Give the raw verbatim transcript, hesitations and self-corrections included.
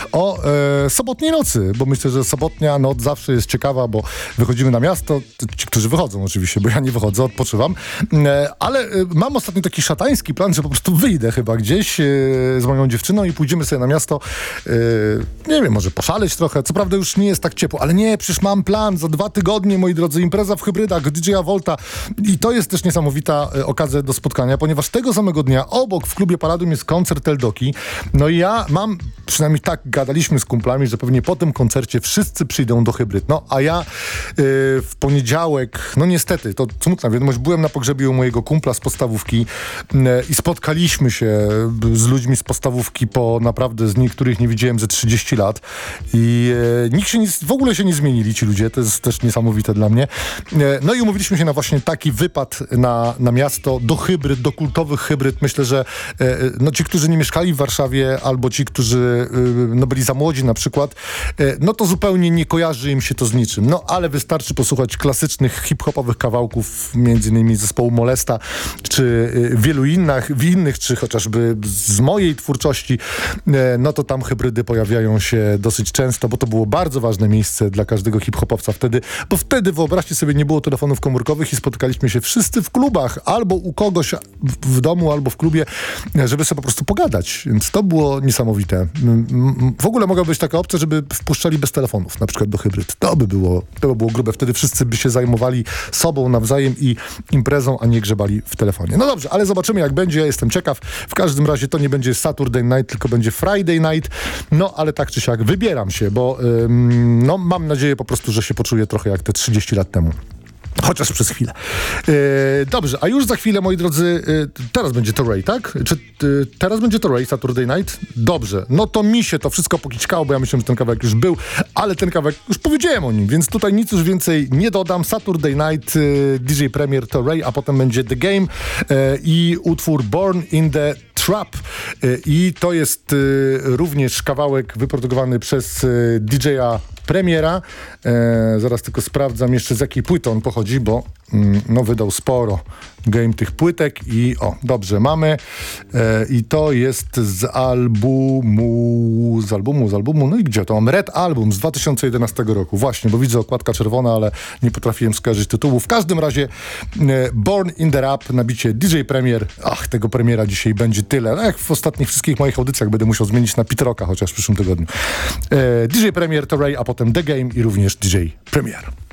o e, sobotniej nocy, bo myślę, że sobotnia noc zawsze jest ciekawa, bo wychodzimy na miasto, ci, którzy wychodzą oczywiście, bo ja nie wychodzę, odpoczywam, e, ale e, mam ostatnio taki szatański plan, że po prostu wyjdę chyba gdzieś e, z moją dziewczyną i pójdziemy sobie na miasto, e, nie wiem, może poszaleć trochę, co prawda już nie jest tak ciepło, ale nie, przecież mam plan, za dwa tygodnie, moi drodzy, impreza w hybrydach, D J Volta i to jest też niesamowita e, okazja do spotkania, ponieważ tego samego dnia obok w klubie Palladium jest koncert Eldoki, no i ja mam, przynajmniej tak gadaliśmy z kumplami, że pewnie po tym koncercie wszyscy przyjdą do hybryd, no a ja e, w poniedziałek, no niestety, to smutna wiadomość, byłem na pogrzebie u mojego kumpla z podstawówki e, i spotkaliśmy się z ludźmi z podstawówki po naprawdę z niektórych nie widziałem ze trzydzieści lat i e, nikt się nie, w ogóle się nie zmienili ci ludzie, to jest też niesamowite dla mnie. E, no i umówiliśmy się na właśnie taki wypad na, na miasto do hybryd, do kultowych hybryd. Myślę, że e, no ci, którzy nie mieszkali w Warszawie albo ci, którzy e, no byli za młodzi na przykład, e, no to zupełnie nie kojarzy im się to z niczym. No ale wystarczy posłuchać klasycznych hip-hopowych kawałków, między innymi zespołu Molesta, czy e, wielu innych, w innych, czy chociażby z mojej twórczości, e, no to tam hybrydy pojawiają się dosyć często, bo to było bardzo ważne miejsce dla każdego hip-hopowca wtedy, bo wtedy, wyobraźcie sobie, nie było telefonów komórkowych i spotykaliśmy się wszyscy w klubach, albo u kogoś w, w domu, albo w klubie, żeby sobie po prostu pogadać. Więc to było niesamowite. W ogóle mogła być taka opcja, żeby wpuszczali bez telefonów, na przykład do hybryd. To by było, to by było grube. Wtedy wszyscy by się zajmowali sobą nawzajem i imprezą, a nie grzebali w telefonie. No dobrze, ale zobaczymy jak będzie. Ja jestem ciekaw. W każdym razie to nie będzie Saturday Night, tylko będzie Friday Night. No, ale tak czy siak wybieram się, bo ym, no, mam nadzieję po prostu, że się poczuję trochę jak te trzydzieści lat temu. Chociaż przez chwilę. Yy, dobrze, a już za chwilę, moi drodzy, yy, teraz będzie to Ray, tak? Czy yy, teraz będzie to Ray, Saturday Night? Dobrze, no to mi się to wszystko pokićkało, bo ja myślałem, że ten kawałek już był, ale ten kawałek, już powiedziałem o nim, więc tutaj nic już więcej nie dodam. Saturday Night, yy, D J Premier to Ray, a potem będzie The Game yy, i utwór Born in the Trap. Yy, I to jest yy, również kawałek wyprodukowany przez yy, D J a Premiera. E, zaraz tylko sprawdzam jeszcze z jakiej płyty on pochodzi, bo mm, no wydał sporo game tych płytek i o, dobrze, mamy e, i to jest z albumu z albumu, z albumu, no i gdzie to mam? Red Album z dwa tysiące jedenastego roku, właśnie, bo widzę okładka czerwona, ale nie potrafiłem skojarzyć tytułu. W każdym razie e, Born in the Rap na bicie D J Premier. Ach, tego premiera dzisiaj będzie tyle. No, jak w ostatnich wszystkich moich audycjach będę musiał zmienić na Pit Rocka, chociaż w przyszłym tygodniu. E, D J Premier to Ray, a potem The Game i również D J Premier.